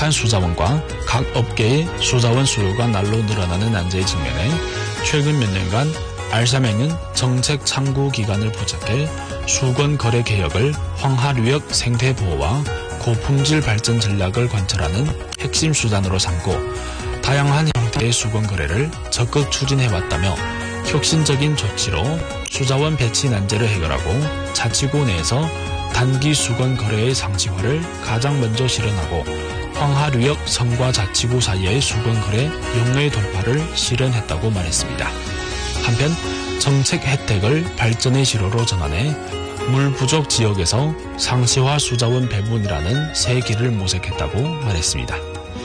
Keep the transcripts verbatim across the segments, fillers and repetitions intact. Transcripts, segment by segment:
정직한 수자원과 각 업계의 수자원 수요가 날로 늘어나는 난제의 직면에 최근 몇 년간 알샤맹은 정책 창구 기관을 포착해 수건 거래 개혁을 황하류역 생태 보호와 고품질 발전 전략을 관철하는 핵심 수단으로 삼고 다양한 형태의 수건 거래를 적극 추진해왔다며 혁신적인 조치로 수자원 배치 난제를 해결하고 자치구 내에서 단기 수건 거래의 상시화를 가장 먼저 실현하고 황하류역 성과 자치구 사이의 수건 거래 용로의 돌파를 실현했다고 말했습니다. 한편 정책 혜택을 발전의 시로로 전환해 물 부족 지역에서 상시화 수자원 배분이라는 새 길을 모색했다고 말했습니다.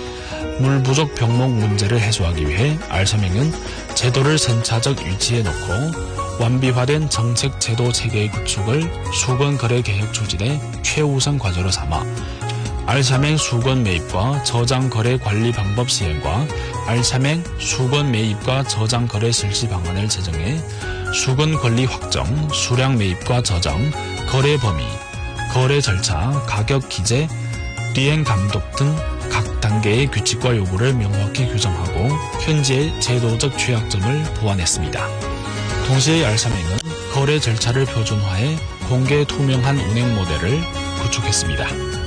물 부족 병목 문제를 해소하기 위해 알샤맹은 제도를 선차적 위치에 놓고 완비화된 정책 제도 체계의 구축을 수건 거래 개혁 추진의 최우선 과제로 삼아 알샤맹 수건 매입과 저장 거래 관리 방법 시행과 알샤맹 수건 매입과 저장 거래 실시 방안을 제정해 수건 권리 확정, 수량 매입과 저장, 거래 범위, 거래 절차, 가격 기재, 리행 감독 등 각 단계의 규칙과 요구를 명확히 규정하고 현재의 제도적 취약점을 보완했습니다. 동시에 알샤맹은 거래 절차를 표준화해 공개 투명한 운행 모델을 구축했습니다.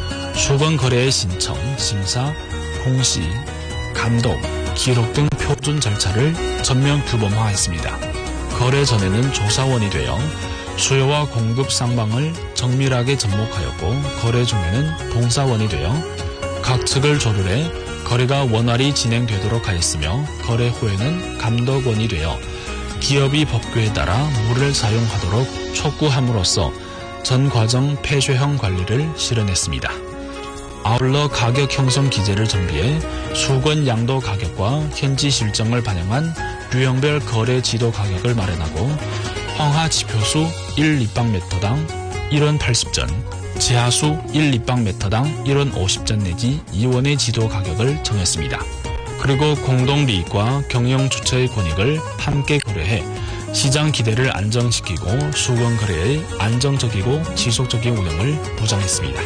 수건 거래의 신청, 심사, 공시, 감독, 기록 등 표준 절차를 전면 규범화했습니다. 거래 전에는 조사원이 되어 수요와 공급 상황을 정밀하게 접목하였고 거래 중에는 봉사원이 되어 각 측을 조율해 거래가 원활히 진행되도록 하였으며 거래 후에는 감독원이 되어 기업이 법규에 따라 물을 사용하도록 촉구함으로써 전 과정 폐쇄형 관리를 실현했습니다. 아울러 가격 형성 기제를 정비해 수건 양도 가격과 현지 실정을 반영한 유형별 거래 지도 가격을 마련하고 황하 지표수 일立方미터당 일 원 팔십 전, 지하수 일立方미터당 일 원 오십 전 내지 이 원의 지도 가격을 정했습니다. 그리고 공동리익과 경영주체의 권익을 함께 고려해 시장 기대를 안정시키고 수건 거래의 안정적이고 지속적인 운영을 보장했습니다.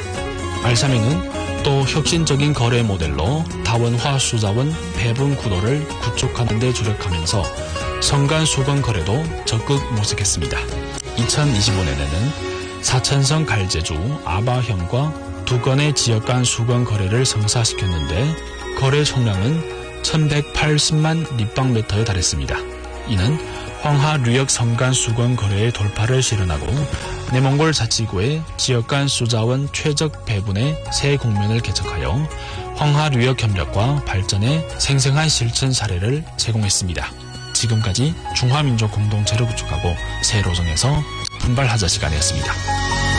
알샤맹은 또 혁신적인 거래 모델로 다원화 수자원 배분 구도를 구축하는 데 주력하면서 성간 수건 거래도 적극 모색했습니다. 이천이십오 년에는 사천성 갈제주 아바현과 두 건의 지역 간 수건 거래를 성사시켰는데 거래 총량은 천백팔십만立方미터에 달했습니다. 이는 황하류역 성간 수건 거래의 돌파를 실현하고 내몽골 자치구의 지역 간 수자원 최적 배분의 새 국면을 개척하여 황하류역 협력과 발전의 생생한 실천 사례를 제공했습니다. 지금까지 중화민족 공동체를 구축하고 새로 정해서 분발하자 시간이었습니다.